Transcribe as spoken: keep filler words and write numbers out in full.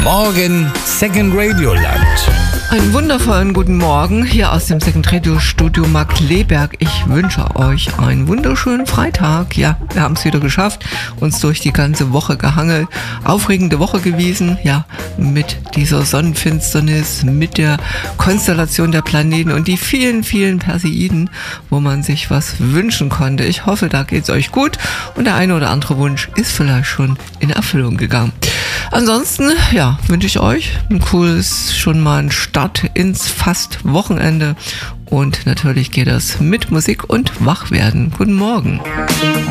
Morgen Second Radio Land. Einen wundervollen guten Morgen hier aus dem Second Radio Studio Markkleeberg. Ich wünsche euch einen wunderschönen Freitag. Ja, wir haben es wieder geschafft, uns durch die ganze Woche gehangelt. Aufregende Woche gewesen, ja, mit dieser Sonnenfinsternis, mit der Konstellation der Planeten und die vielen, vielen Perseiden, wo man sich was wünschen konnte. Ich hoffe, da geht's euch gut und der eine oder andere Wunsch ist vielleicht schon in Erfüllung gegangen. Ansonsten, ja, wünsche ich euch ein cooles, schon mal einen Start ins fast Wochenende und natürlich geht das mit Musik und Wachwerden. Guten Morgen.